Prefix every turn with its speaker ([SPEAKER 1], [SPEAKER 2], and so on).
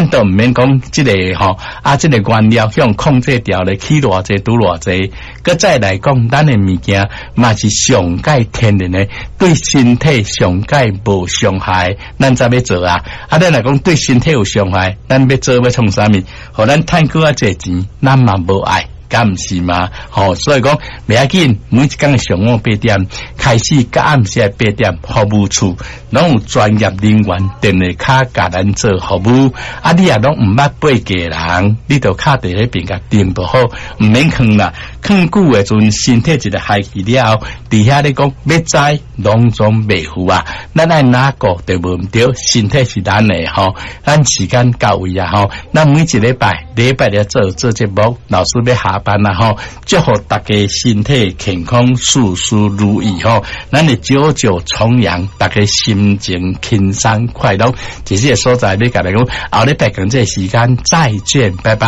[SPEAKER 1] 都毋免讲即个吼即个原料向控制掉咧，起偌济拄偌济。搁再来讲，咱的物件嘛是上界天然的，对身体上界无伤害，咱才要做啊。咱来讲对身体有伤害，咱要做要创啥物？互咱趁够啊济钱，咱嘛无爱。敢毋是嘛？所以讲袂要紧，每一天上午8点开始，到暗时8点，服务处拢有专业人员电话卡甲咱做服务。你也拢毋捌八价人，你就卡伫迄边甲订就好，毋免囥啦。囥久诶阵，身体一个害去了后，伫遐咧讲要栽，拢总袂赴啊。咱爱哪个就无毋对，身体是咱诶咱时间到位啊咱每一礼拜咧做节目，老师要下班啦祝福大家身体健康，事事如意咱的九九重阳，大家心情轻松快乐。这些所在要甲你讲，后礼拜讲这时间再见，拜拜。